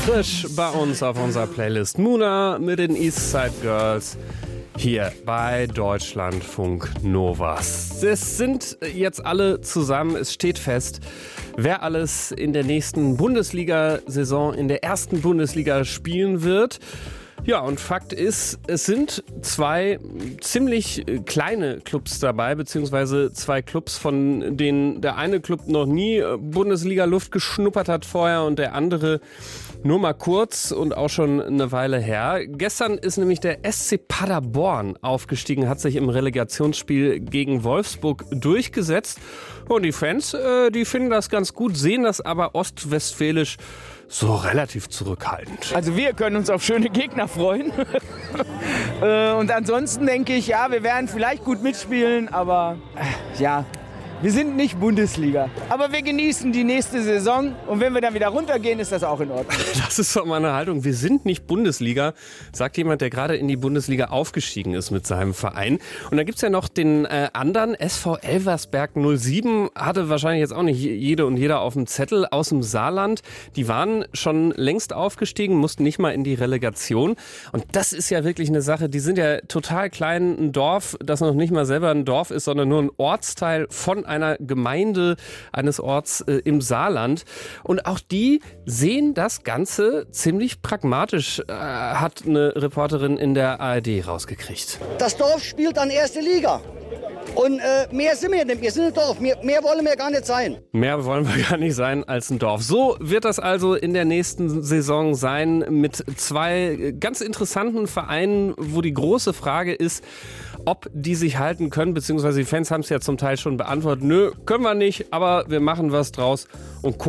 Frisch bei uns auf unserer Playlist Muna mit den Eastside Girls hier bei Deutschlandfunk Novas. Es sind jetzt alle zusammen, es steht fest, wer alles in der nächsten Bundesliga-Saison in der ersten Bundesliga spielen wird. Ja, und Fakt ist, es sind zwei ziemlich kleine Clubs dabei, beziehungsweise zwei Clubs, von denen der eine Club noch nie Bundesliga-Luft geschnuppert hat vorher und der andere nur mal kurz und auch schon eine Weile her. Gestern ist nämlich der SC Paderborn aufgestiegen, hat sich im Relegationsspiel gegen Wolfsburg durchgesetzt. Und die Fans, die finden das ganz gut, sehen das aber ostwestfälisch so relativ zurückhaltend. Also wir können uns auf schöne Gegner freuen. Und ansonsten denke ich, ja, wir werden vielleicht gut mitspielen, aber ja, wir sind nicht Bundesliga. Aber wir genießen die nächste Saison und wenn wir dann wieder runtergehen, ist das auch in Ordnung. Das ist doch meine Haltung. Wir sind nicht Bundesliga, sagt jemand, der gerade in die Bundesliga aufgestiegen ist mit seinem Verein. Und dann gibt's ja noch den anderen, SV Elversberg 07, hatte wahrscheinlich jetzt auch nicht jede und jeder auf dem Zettel, aus dem Saarland. Die waren schon längst aufgestiegen, mussten nicht mal in die Relegation. Und das ist ja wirklich eine Sache, die sind ja total klein, ein Dorf, das noch nicht mal selber ein Dorf ist, sondern nur ein Ortsteil von einer Gemeinde eines Orts im Saarland. Und auch die sehen das Ganze ziemlich pragmatisch, hat eine Reporterin in der ARD rausgekriegt. Das Dorf spielt dann erste Liga. Und mehr sind wir nicht. Wir sind ein Dorf. Mehr wollen wir gar nicht sein. Mehr wollen wir gar nicht sein als ein Dorf. So wird das also in der nächsten Saison sein mit zwei ganz interessanten Vereinen, wo die große Frage ist, ob die sich halten können, beziehungsweise die Fans haben es ja zum Teil schon beantwortet. Nö, können wir nicht, aber wir machen was draus und gucken.